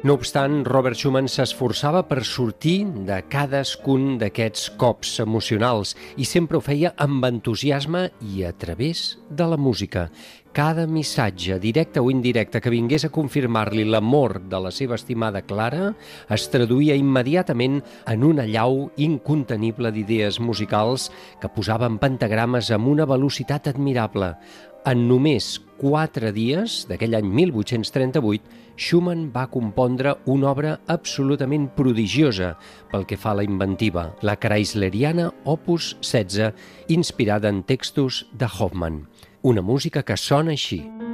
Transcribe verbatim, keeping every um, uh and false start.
No obstant, Robert Schumann s'esforçava per sortir de cadascun d'aquests cops emocionals i sempre ho feia amb entusiasme i a través de la música. Cada missatge, directe o indirecte, que vingués a confirmar-li l'amor de la seva estimada Clara es traduïa immediatament en una allau incontenible d'idees musicals que posaven pentagrames amb una velocitat admirable. En només quatre dies, d'aquell any mil vuit-cents trenta-vuit, Schumann va compondre una obra absolutament prodigiosa pel que fa a la inventiva, la Kreisleriana opus setze, inspirada en textos de Hofmann. Una música que sona així.